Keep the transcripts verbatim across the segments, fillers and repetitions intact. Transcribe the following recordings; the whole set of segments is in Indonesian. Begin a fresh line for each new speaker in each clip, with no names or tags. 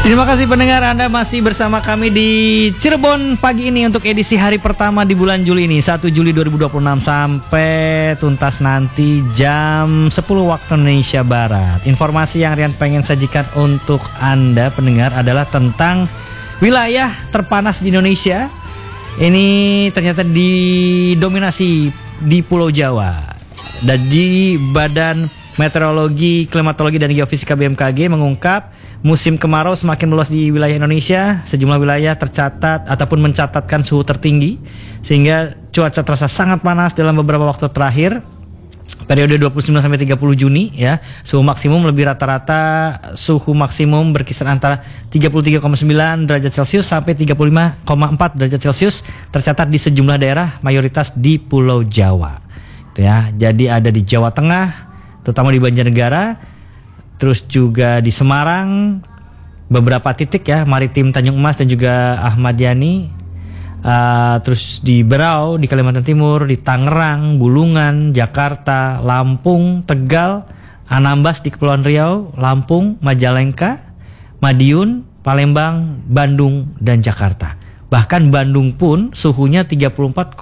Terima kasih pendengar, Anda masih bersama kami di Cirebon pagi ini untuk edisi hari pertama di bulan Juli ini, satu Juli dua ribu dua puluh enam sampai tuntas nanti jam sepuluh waktu Indonesia Barat. Informasi yang Rian pengen sajikan untuk Anda pendengar adalah tentang wilayah terpanas di Indonesia. Ini ternyata didominasi di Pulau Jawa. Dan di Badan Meteorologi, Klimatologi dan Geofisika B M K G mengungkap musim kemarau semakin meluas di wilayah Indonesia. Sejumlah wilayah tercatat ataupun mencatatkan suhu tertinggi sehingga cuaca terasa sangat panas dalam beberapa waktu terakhir. Periode dua puluh sembilan sampai tiga puluh Juni ya. Suhu maksimum lebih rata-rata suhu maksimum berkisar antara tiga puluh tiga koma sembilan derajat Celcius sampai tiga puluh lima koma empat derajat Celcius tercatat di sejumlah daerah mayoritas di Pulau Jawa. Itu ya. Jadi ada di Jawa Tengah, terutama di Banjarnegara, terus juga di Semarang, beberapa titik ya, Maritim Tanjung Emas dan juga Ahmad Yani, uh, terus di Berau di Kalimantan Timur, di Tangerang, Bulungan, Jakarta, Lampung, Tegal, Anambas di Kepulauan Riau, Lampung, Majalengka, Madiun, Palembang, Bandung dan Jakarta. Bahkan Bandung pun suhunya tiga puluh empat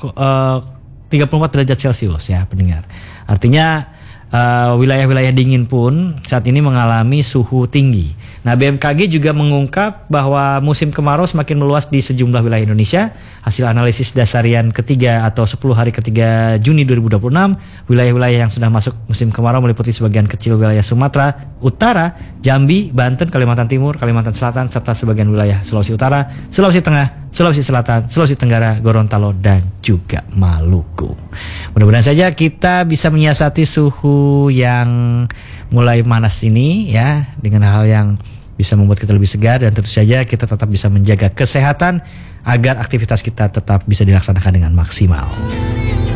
derajat Celcius ya pendengar. Artinya Uh, wilayah-wilayah dingin pun saat ini mengalami suhu tinggi. Nah, B M K G juga mengungkap bahwa musim kemarau semakin meluas di sejumlah wilayah Indonesia. Hasil analisis dasarian ketiga atau sepuluh hari ketiga Juni dua ribu dua puluh enam, wilayah-wilayah yang sudah masuk musim kemarau meliputi sebagian kecil wilayah Sumatera Utara, Jambi, Banten, Kalimantan Timur, Kalimantan Selatan, serta sebagian wilayah Sulawesi Utara, Sulawesi Tengah, Sulawesi Selatan, Sulawesi Tenggara, Gorontalo, dan juga Maluku. Mudah-mudahan saja kita bisa menyiasati suhu yang mulai panas ini ya, dengan hal yang bisa membuat kita lebih segar, dan tentu saja kita tetap bisa menjaga kesehatan agar aktivitas kita tetap bisa dilaksanakan dengan maksimal.